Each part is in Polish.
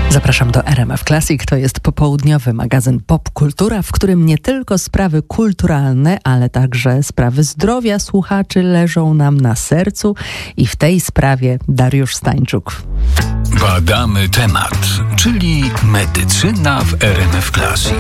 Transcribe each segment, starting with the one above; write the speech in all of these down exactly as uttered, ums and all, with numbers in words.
Zapraszam do R M F Classic. To jest popołudniowy magazyn Pop Kultura, w którym nie tylko sprawy kulturalne, ale także sprawy zdrowia słuchaczy leżą nam na sercu i w tej sprawie Dariusz Stańczuk. Badamy temat, czyli medycyna w R M F Classic.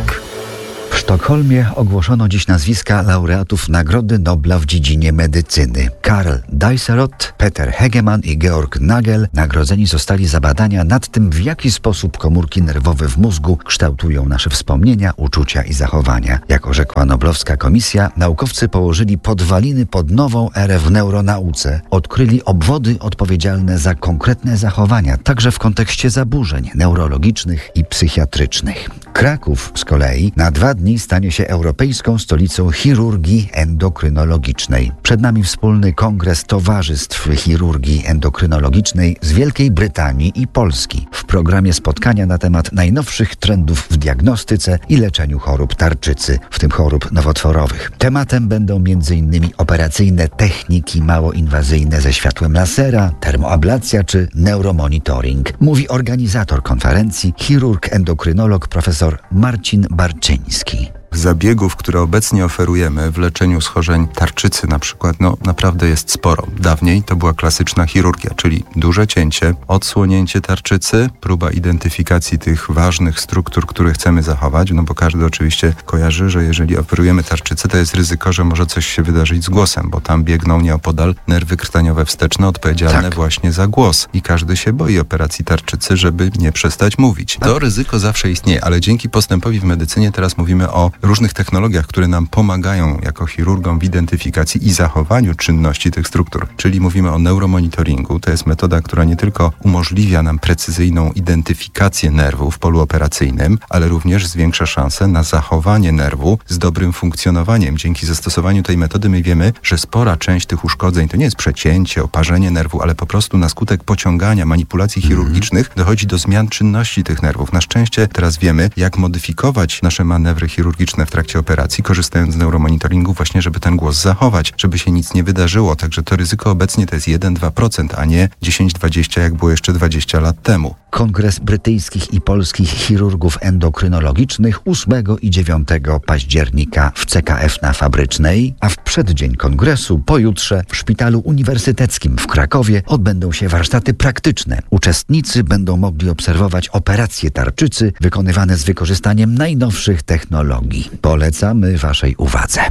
W Sztokholmie ogłoszono dziś nazwiska laureatów Nagrody Nobla w dziedzinie medycyny. Karl Dijsselhout, Peter Hegemann i Georg Nagel nagrodzeni zostali za badania nad tym, w jaki sposób komórki nerwowe w mózgu kształtują nasze wspomnienia, uczucia i zachowania. Jak orzekła Noblowska Komisja, naukowcy położyli podwaliny pod nową erę w neuronauce. Odkryli obwody odpowiedzialne za konkretne zachowania, także w kontekście zaburzeń neurologicznych i psychiatrycznych. Kraków z kolei na dwa dni stanie się europejską stolicą chirurgii endokrynologicznej. Przed nami wspólny kongres towarzystw chirurgii endokrynologicznej z Wielkiej Brytanii i Polski. W programie spotkania na temat najnowszych trendów w diagnostyce i leczeniu chorób tarczycy, w tym chorób nowotworowych. Tematem będą m.in. operacyjne techniki małoinwazyjne ze światłem lasera, termoablacja czy neuromonitoring. Mówi organizator konferencji, chirurg endokrynolog profesor Marcin Barczyński. Zabiegów, które obecnie oferujemy w leczeniu schorzeń tarczycy na przykład, no naprawdę jest sporo. Dawniej to była klasyczna chirurgia, czyli duże cięcie, odsłonięcie tarczycy, próba identyfikacji tych ważnych struktur, które chcemy zachować, no bo każdy oczywiście kojarzy, że jeżeli operujemy tarczycę, to jest ryzyko, że może coś się wydarzyć z głosem, bo tam biegną nieopodal nerwy krtaniowe wsteczne odpowiedzialne tak. właśnie za głos i każdy się boi operacji tarczycy, żeby nie przestać mówić. To ryzyko zawsze istnieje, ale dzięki postępowi w medycynie teraz mówimy o różnych technologiach, które nam pomagają jako chirurgom w identyfikacji i zachowaniu czynności tych struktur. Czyli mówimy o neuromonitoringu. To jest metoda, która nie tylko umożliwia nam precyzyjną identyfikację nerwu w polu operacyjnym, ale również zwiększa szanse na zachowanie nerwu z dobrym funkcjonowaniem. Dzięki zastosowaniu tej metody my wiemy, że spora część tych uszkodzeń to nie jest przecięcie, oparzenie nerwu, ale po prostu na skutek pociągania, manipulacji chirurgicznych dochodzi do zmian czynności tych nerwów. Na szczęście teraz wiemy, jak modyfikować nasze manewry chirurgiczne w trakcie operacji, korzystając z neuromonitoringu właśnie, żeby ten głos zachować, żeby się nic nie wydarzyło. Także to ryzyko obecnie to jest jeden do dwóch procent, a nie dziesięć do dwudziestu procent, jak było jeszcze dwadzieścia lat temu. Kongres brytyjskich i polskich chirurgów endokrynologicznych ósmego i dziewiątego października w C K F na Fabrycznej, a w przeddzień kongresu pojutrze w Szpitalu Uniwersyteckim w Krakowie odbędą się warsztaty praktyczne. Uczestnicy będą mogli obserwować operacje tarczycy wykonywane z wykorzystaniem najnowszych technologii. Polecamy Waszej uwadze.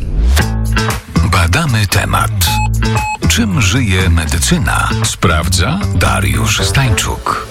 Badamy temat. Czym żyje medycyna? Sprawdza Dariusz Stańczuk.